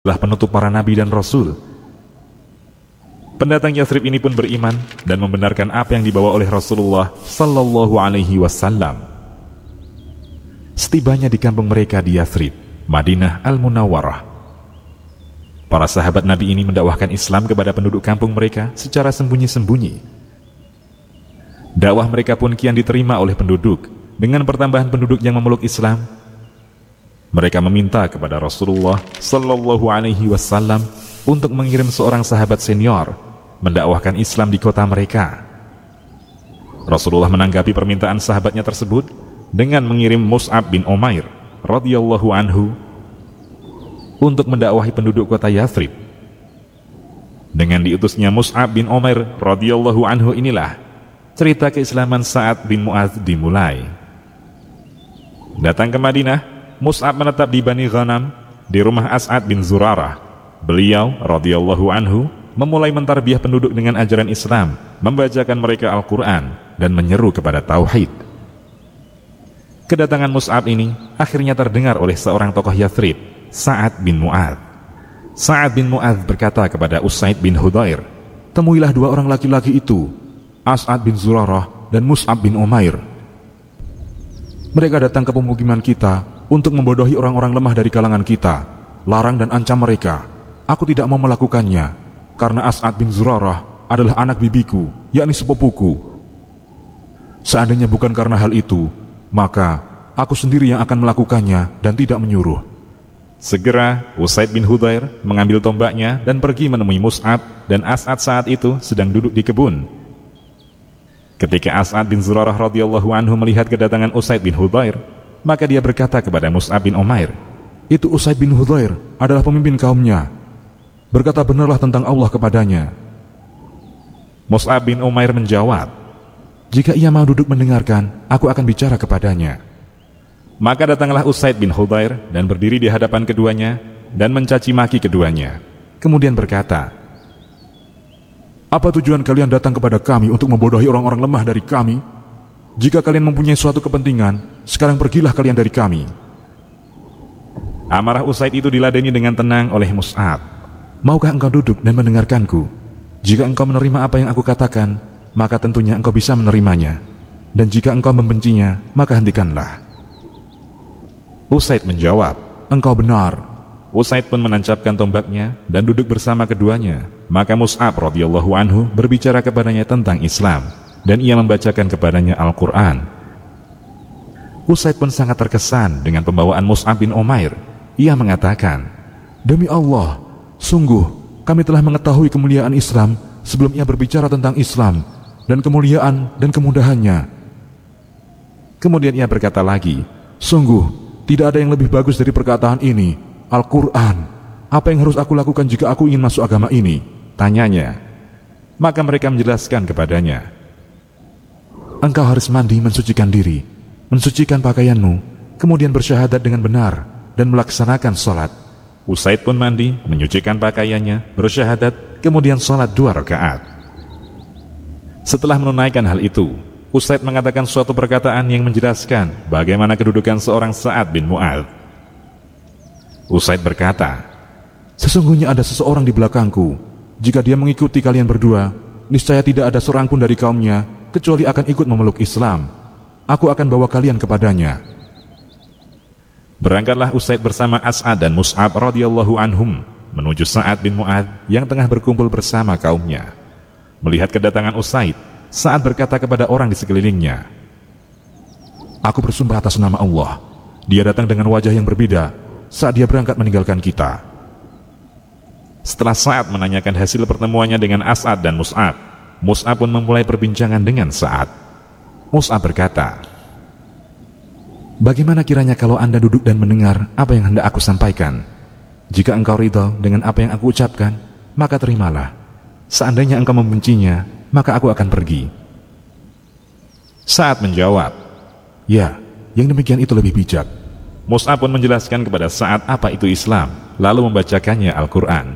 adalah penutup para nabi dan rasul. Pendatang Yathrib ini pun beriman dan membenarkan apa yang dibawa oleh Rasulullah sallallahu alaihi wasallam. Setibanya di kampung mereka di Yathrib, Madinah Al-Munawwarah, para sahabat Nabi ini mendakwahkan Islam kepada penduduk kampung mereka secara sembunyi-sembunyi. Dakwah mereka pun kian diterima oleh penduduk. Dengan pertambahan penduduk yang memeluk Islam, mereka meminta kepada Rasulullah sallallahu alaihi wasallam untuk mengirim seorang sahabat senior mendakwahkan Islam di kota mereka. Rasulullah menanggapi permintaan sahabatnya tersebut dengan mengirim Mus'ab bin Umair radhiyallahu anhu untuk mendakwahi penduduk kota Yathrib. Dengan diutusnya Mus'ab bin Umair radhiyallahu anhu inilah cerita keislaman Sa'ad bin Mu'adz dimulai. Datang ke Madinah, Mus'ab menetap di Bani Ghanam di rumah As'ad bin Zurarah. Beliau radhiyallahu anhu memulai mentarbiah penduduk dengan ajaran Islam, membacakan mereka Al-Quran dan menyeru kepada tauhid. Kedatangan Mus'ab ini akhirnya terdengar oleh seorang tokoh Yathrib, Sa'ad bin Mu'adz. Sa'ad bin Mu'adz berkata kepada Usaid bin Hudhair, "Temuilah dua orang laki-laki itu, As'ad bin Zurarah dan Mus'ab bin Umair. Mereka datang ke pemukiman kita untuk membodohi orang-orang lemah dari kalangan kita. Larang dan ancam mereka. Aku tidak mau melakukannya, karena As'ad bin Zurarah adalah anak bibiku, yakni sepupuku. Seandainya bukan karena hal itu, maka aku sendiri yang akan melakukannya dan tidak menyuruh." Segera Usaid bin Hudhair mengambil tombaknya dan pergi menemui Mus'ab, dan As'ad saat itu sedang duduk di kebun. Ketika As'ad bin Zurarah radhiyallahu anhu melihat kedatangan Usaid bin Hudhair, maka dia berkata kepada Mus'ab bin Umair, "Itu Usaid bin Hudhair adalah pemimpin kaumnya. Berkata benarlah tentang Allah kepadanya." Mus'ab bin Umair menjawab, "Jika ia mau duduk mendengarkan, aku akan bicara kepadanya." Maka datanglah Usaid bin Hudhair dan berdiri di hadapan keduanya dan mencaci maki keduanya. Kemudian berkata, "Apa tujuan kalian datang kepada kami untuk membodohi orang-orang lemah dari kami? Jika kalian mempunyai suatu kepentingan, sekarang pergilah kalian dari kami." Amarah Usaid itu diladeni dengan tenang oleh Mus'ab. "Maukah engkau duduk dan mendengarkanku? Jika engkau menerima apa yang aku katakan, maka tentunya engkau bisa menerimanya. Dan jika engkau membencinya, maka hentikanlah." Usaid menjawab, "Engkau benar." Usaid pun menancapkan tombaknya dan duduk bersama keduanya. Maka Mus'ab radhiyallahu anhu berbicara kepadanya tentang Islam, dan ia membacakan kepadanya Al-Quran. Usaid pun sangat terkesan dengan pembawaan Mus'ab bin Umair. Ia mengatakan, "Demi Allah, sungguh kami telah mengetahui kemuliaan Islam sebelum ia berbicara tentang Islam dan kemuliaan dan kemudahannya." Kemudian ia berkata lagi, "Sungguh tidak ada yang lebih bagus dari perkataan ini, Al-Quran. Apa yang harus aku lakukan jika aku ingin masuk agama ini?" tanyanya. Maka mereka menjelaskan kepadanya, "Engkau harus mandi, mensucikan diri, mensucikan pakaianmu, kemudian bersyahadat dengan benar dan melaksanakan sholat." Usaid pun mandi, menyucikan pakaiannya, bersyahadat, kemudian sholat 2 rakaat. Setelah menunaikan hal itu, Usaid mengatakan suatu perkataan yang menjelaskan bagaimana kedudukan seorang Sa'ad bin Mu'adz. Usaid berkata, "Sesungguhnya ada seseorang di belakangku. Jika dia mengikuti kalian berdua, niscaya tidak ada seorang pun dari kaumnya kecuali akan ikut memeluk Islam. Aku akan bawa kalian kepadanya." Berangkatlah Usaid bersama As'ad dan Mus'ab radhiyallahu anhum menuju Sa'ad bin Mu'adz yang tengah berkumpul bersama kaumnya. Melihat kedatangan Usaid, Sa'ad berkata kepada orang di sekelilingnya, "Aku bersumpah atas nama Allah, dia datang dengan wajah yang berbeda saat dia berangkat meninggalkan kita." Setelah Sa'ad menanyakan hasil pertemuannya dengan As'ad dan Mus'ab, Mus'ab pun memulai perbincangan dengan Sa'ad. Mus'ab berkata, "Bagaimana kiranya kalau Anda duduk dan mendengar apa yang hendak aku sampaikan? Jika engkau ridha dengan apa yang aku ucapkan, maka terimalah. Seandainya engkau membencinya, maka aku akan pergi." Sa'ad menjawab, "Ya, yang demikian itu lebih bijak." Mus'ab pun menjelaskan kepada Sa'ad apa itu Islam, lalu membacakannya Al-Quran.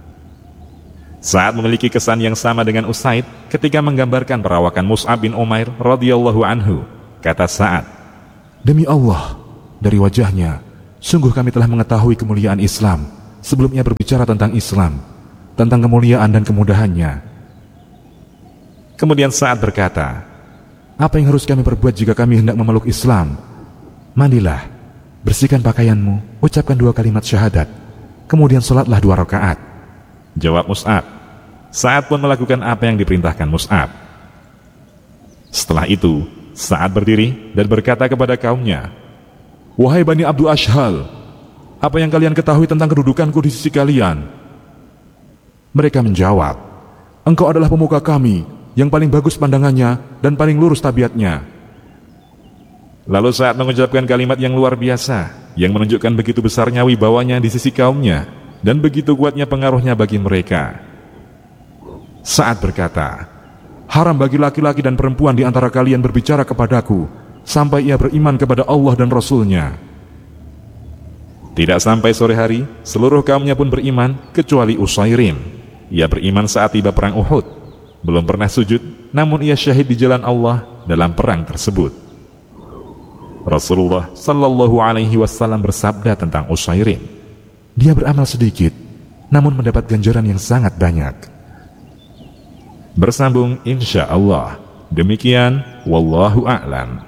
Sa'ad memiliki kesan yang sama dengan Usaid ketika menggambarkan perawakan Mus'ab bin Umair radhiyallahu anhu. Kata Sa'ad, "Demi Allah, dari wajahnya, sungguh kami telah mengetahui kemuliaan Islam sebelum ia berbicara tentang Islam, tentang kemuliaan dan kemudahannya. Kemudian Sa'ad berkata, "Apa yang harus kami perbuat jika kami hendak memeluk Islam? Mandilah, bersihkan pakaianmu, ucapkan 2 kalimat syahadat, kemudian sholatlah 2 rakaat." Jawab Mus'ab. Sa'ad pun melakukan apa yang diperintahkan Mus'ab. Setelah itu, Sa'ad berdiri dan berkata kepada kaumnya, "Wahai Bani Abdul Ashhal, apa yang kalian ketahui tentang kedudukanku di sisi kalian?" Mereka menjawab, "Engkau adalah pemuka kami yang paling bagus pandangannya dan paling lurus tabiatnya." Lalu Sa'ad mengucapkan kalimat yang luar biasa, yang menunjukkan begitu besarnya wibawanya di sisi kaumnya dan begitu kuatnya pengaruhnya bagi mereka. Sa'ad berkata, "Haram bagi laki-laki dan perempuan di antara kalian berbicara kepadaku sampai ia beriman kepada Allah dan Rasul-Nya." Tidak sampai sore hari, seluruh kaumnya pun beriman kecuali Usairim. Ia beriman saat tiba perang Uhud. Belum pernah sujud, namun ia syahid di jalan Allah dalam perang tersebut. Rasulullah Sallallahu Alaihi Wasallam bersabda tentang Usairim, "Dia beramal sedikit, namun mendapat ganjaran yang sangat banyak." Bersambung insya Allah. Demikian, wallahu a'lam.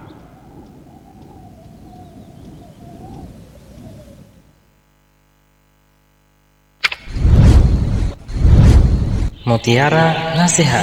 Mutiara Nasihat.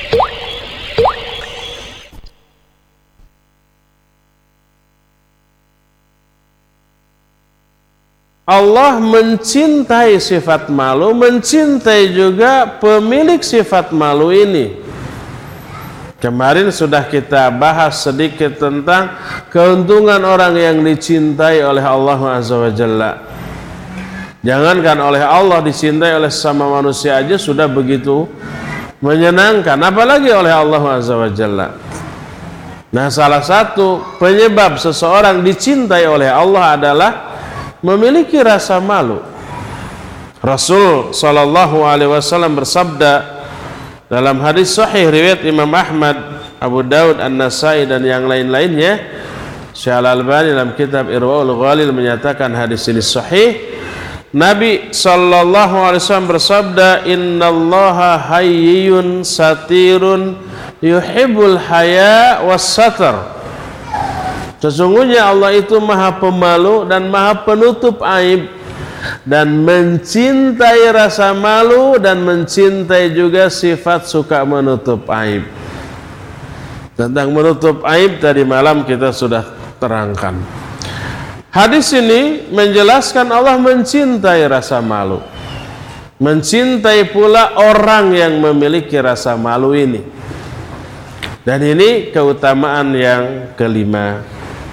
Allah mencintai sifat malu, mencintai juga pemilik sifat malu ini. Kemarin sudah kita bahas sedikit tentang keuntungan orang yang dicintai oleh Allah Azza wa Jalla. Jangankan oleh Allah, dicintai oleh sesama manusia aja sudah begitu menyenangkan, apalagi oleh Allah Azza wa Jalla. Nah, salah satu penyebab seseorang dicintai oleh Allah adalah memiliki rasa malu. Rasul Sallallahu Alaihi Wasallam bersabda dalam hadis sahih riwayat Imam Ahmad, Abu Daud, An-Nasai dan yang lain-lainnya. Syekh Al-Albani dalam kitab Irwaul Ghalil menyatakan hadis ini sahih. Nabi Sallallahu Alaihi Wasallam bersabda, "Innallaha hayyun satirun yuhibbul haya was satar." Sesungguhnya Allah itu maha pemalu dan maha penutup aib, dan mencintai rasa malu dan mencintai juga sifat suka menutup aib. Tentang menutup aib tadi malam kita sudah terangkan. Hadis ini menjelaskan Allah mencintai rasa malu, mencintai pula orang yang memiliki rasa malu ini. Dan ini keutamaan yang kelima.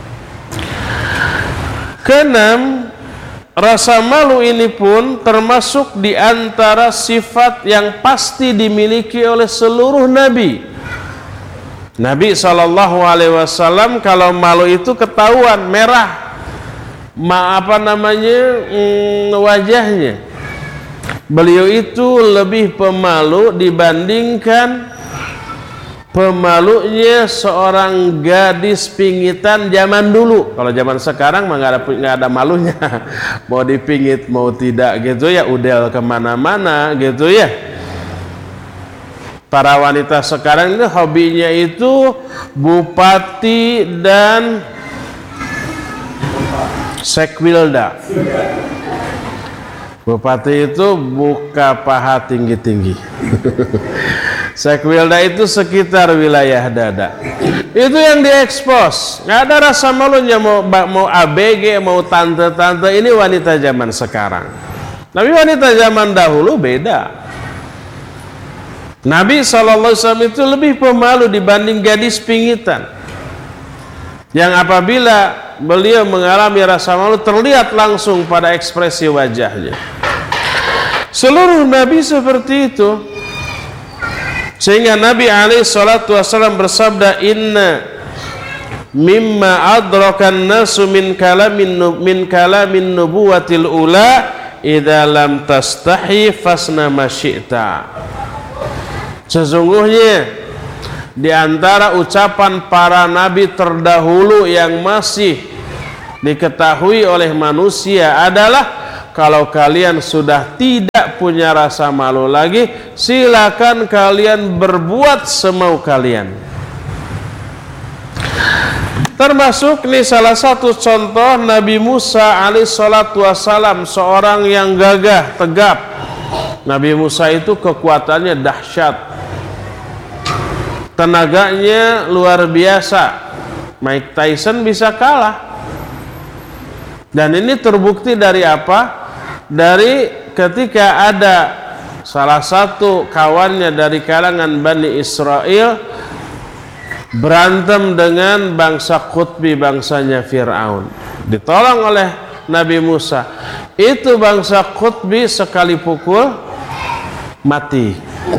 Keenam, rasa malu ini pun termasuk di antara sifat yang pasti dimiliki oleh seluruh nabi. Nabi SAW kalau malu itu ketahuan merah, wajahnya. Beliau itu lebih pemalu dibandingkan pemalunya seorang gadis pingitan zaman dulu. Kalau zaman sekarang mah nggak ada malunya. Mau dipingit mau tidak gitu ya, udel kemana-mana gitu ya. Para wanita sekarang ini hobinya itu bupati dan sekwilda. Bupati itu buka paha tinggi-tinggi. Sekwilda itu sekitar wilayah dada. Itu yang diekspos. Nggak ada rasa malunya, mau ABG, mau tante-tante. Ini wanita zaman sekarang. Tapi wanita zaman dahulu beda. Nabi SAW itu lebih pemalu dibanding gadis pingitan, yang apabila beliau mengalami rasa malu terlihat langsung pada ekspresi wajahnya. Seluruh Nabi seperti itu. Sehingga Nabi SAW bersabda, "Inna mimma adrakan nasu min kalamin nubuwatil ula idza lam tastahi fasna ma syi'ta." Sesungguhnya di antara ucapan para nabi terdahulu yang masih diketahui oleh manusia adalah kalau kalian sudah tidak punya rasa malu lagi, silakan kalian berbuat semau kalian. Termasuk nih salah satu contoh Nabi Musa alaihissalatu wassalam, seorang yang gagah, tegap. Nabi Musa itu kekuatannya dahsyat, tenaganya luar biasa. Mike Tyson bisa kalah. Dan ini terbukti dari apa? Dari ketika ada salah satu kawannya dari kalangan Bani Israel berantem dengan bangsa Qutbi, bangsanya Fir'aun, ditolong oleh Nabi Musa. Itu bangsa Qutbi sekali pukul mati.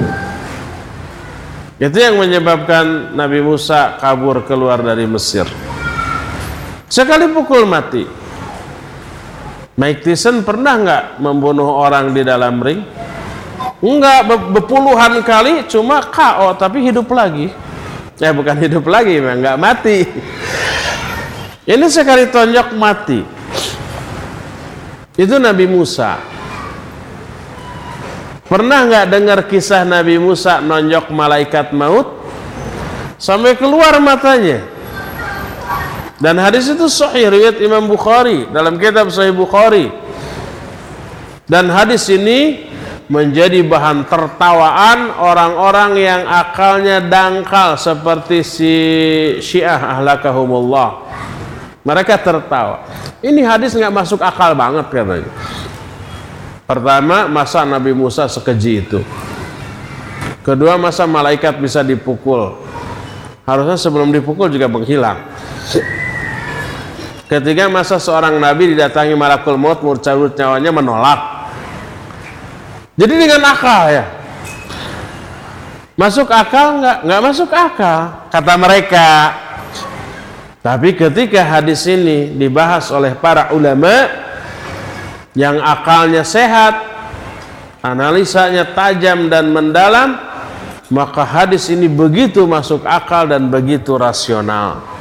Itu yang menyebabkan Nabi Musa kabur keluar dari Mesir. Sekali pukul mati. Mike Tyson pernah nggak membunuh orang di dalam ring? Enggak, berpuluhan kali, cuma KO tapi hidup lagi. Bukan hidup lagi, memang nggak mati. Ini sekali tonjok mati. Itu Nabi Musa. Pernah nggak dengar kisah Nabi Musa nonjok malaikat maut sampai keluar matanya? Dan hadis itu sahih riwayat Imam Bukhari dalam kitab Sahih Bukhari. Dan hadis ini menjadi bahan tertawaan orang-orang yang akalnya dangkal seperti si Syiah ahlakahumullah. Mereka tertawa. Ini hadis nggak masuk akal banget katanya. Pertama, masa Nabi Musa sekeji itu? Kedua, masa malaikat bisa dipukul? Harusnya sebelum dipukul juga menghilang. Ketiga, masa seorang nabi didatangi malakul maut mencabut nyawanya menolak? Jadi dengan akal ya? Masuk akal nggak? Nggak masuk akal, kata mereka. Tapi ketika hadis ini dibahas oleh para ulama yang akalnya sehat, analisanya tajam dan mendalam, maka hadis ini begitu masuk akal dan begitu rasional.